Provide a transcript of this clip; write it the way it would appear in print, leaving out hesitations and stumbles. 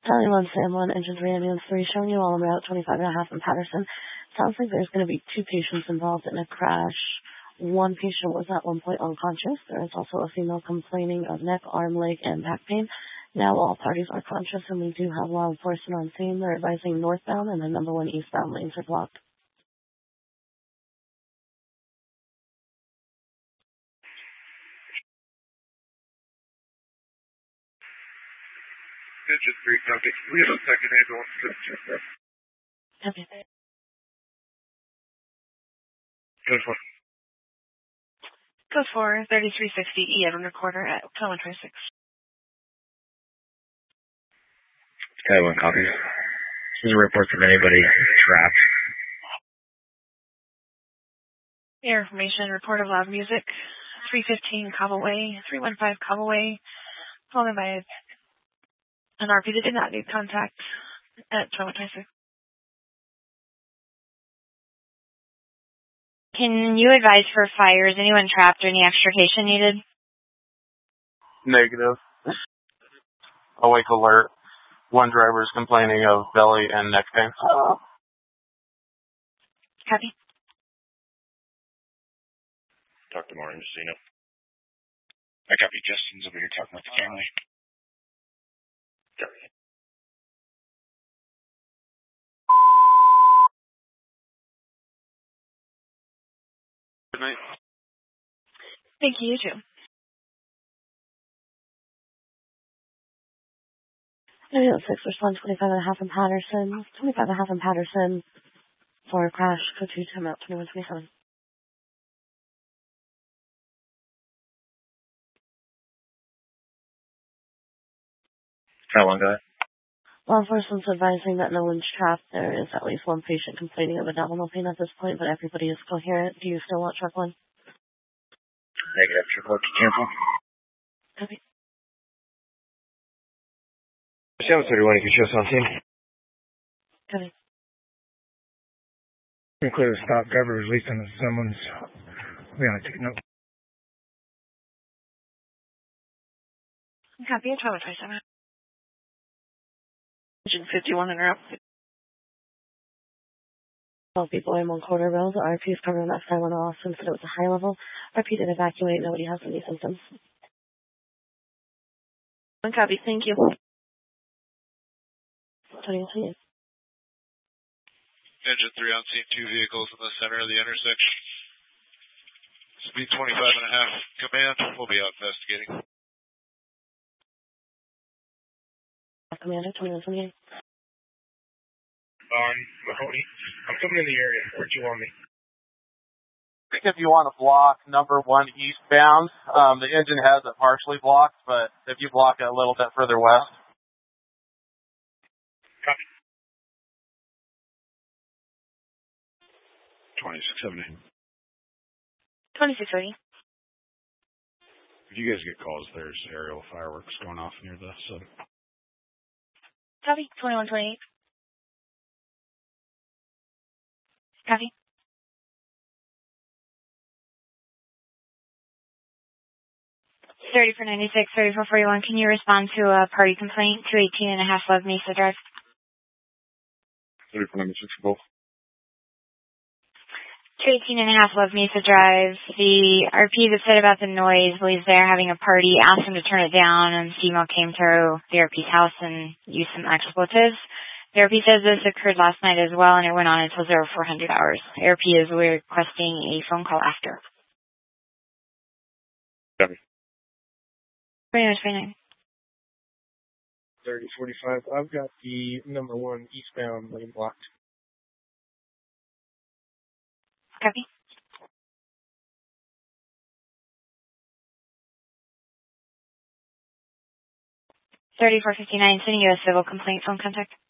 Valley 1, Sam 1, Engine 3, Ambulance 3, showing you all en route 25.5 in Patterson. Sounds like there's going to be 2 patients involved in a crash. One patient was at one point unconscious. There is also a female complaining of neck, arm, leg, and back pain. Now all parties are conscious, and we do have law enforcement on scene. They're advising northbound, and the number 1 eastbound lanes are blocked. Engine 3, copy. We have a second ambulance to check that. Copy. Good one. Code 4, 3360 Edwin Recorder at 126. One copy. This is a report from anybody trapped. Air information, report of loud music, 315 Cobble Way, 315 Cobble Way, followed by an RP that did not need contact at 126. Can you advise for fires? Anyone trapped or any extrication needed? Negative. Awake alert. One driver is complaining of belly and neck pain. Copy. Dr. Mendocino. I copy. Justin's over here talking with the family. Good night. Thank you, you too. Ambulance 6, respond 25.5 in Patterson. 25.5 in Patterson for a crash. Code 2, time out 2127. How long ago? Law enforcement's advising that no one's trapped. There is at least 1 patient complaining of abdominal pain at this point, but everybody is coherent. Do you still want truck 1? Negative. Truck 1 to cancel. Copy. 731, you can show us on scene. Copy. Clear the stop. Driver released on someone's. We gotta take note. Copy at 127. Engine 51 interrupt. 12 people in 1 quarter row. The RP is covering that side one off since it was a high level. RP did evacuate. Nobody has any symptoms. Copy. Thank you. 2028. Engine 3 on scene, 2 vehicles in the center of the intersection. Speed 25.5. Command, we'll be out investigating. Commander 2128. Mahoney, I'm coming in the area. Where'd you want me? I think if you want to block number 1 eastbound, the engine has it partially blocked, but if you block it a little bit further west. Copy. 2670. 2630. If you guys get calls, there's aerial fireworks going off near the sub. Copy. 2128. Copy. For 96, 3441. Can you respond to a party complaint? 218.5 Love Mesa Drive. 3496 for both. 218.5 Love Mesa Drive. The RP that said about the noise believes they're having a party, asked him to turn it down, and female came to the RP's house and used some expletives. The RP says this occurred last night as well, and it went on until 0400 hours. RP is requesting a phone call after. Copy. 29. 3045. I've got the number 1 eastbound lane blocked. Copy. 3459, sending you a civil complaint phone contact.